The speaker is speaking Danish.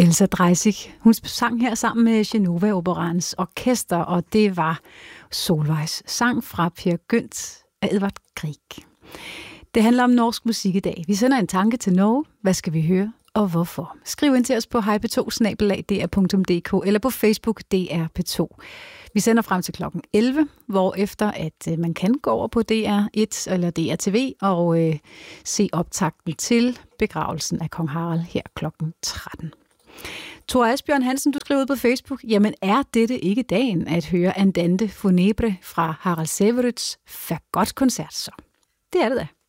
Elsa Dreisig, hun sang her sammen med Genova Operaens orkester, og det var Solvejs sang fra Per Gynt af Edvard Grieg. Det handler om norsk musik i dag. Vi sender en tanke til Norge. Hvad skal vi høre, og hvorfor? Skriv ind til os på hp2@dr.dk eller på Facebook DR P2. Vi sender frem til klokken 11, hvorefter at man kan gå over på DR1 eller DRTV og se optakten til begravelsen af kong Harald her klokken 13. Thor Asbjørn Hansen, du skriver ud på Facebook, jamen er dette ikke dagen at høre Andante Funebre fra Harald Severets Fagotkoncert så? Det er det da.